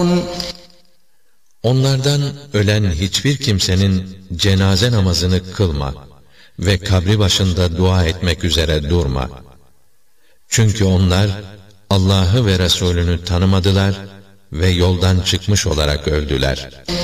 Onlardan ölen hiçbir kimsenin cenaze namazını kılma ve kabri başında dua etmek üzere durma. Çünkü onlar Allah'ı ve Resulünü tanımadılar ve yoldan çıkmış olarak öldüler.